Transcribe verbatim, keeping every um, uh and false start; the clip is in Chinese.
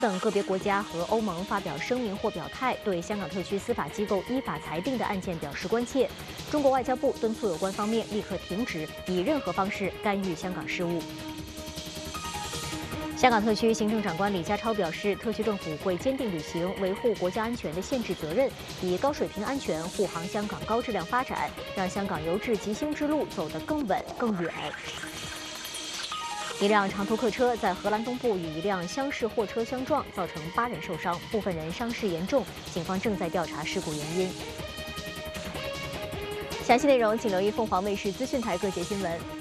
等个别国家和欧盟发表声明或表态，对香港特区司法机构依法裁定的案件表示关切。中国外交部敦促有关方面立刻停止以任何方式干预香港事务。 香港特区行政长官李家超表示，特区政府会坚定履行维护国家安全的宪制责任，以高水平安全护航香港高质量发展，让香港由治及兴之路走得更稳更远。一辆长途客车在荷兰东部与一辆厢式货车相撞，造成八人受伤，部分人伤势严重，警方正在调查事故原因。详细内容请留意凤凰卫视资讯台各节新闻。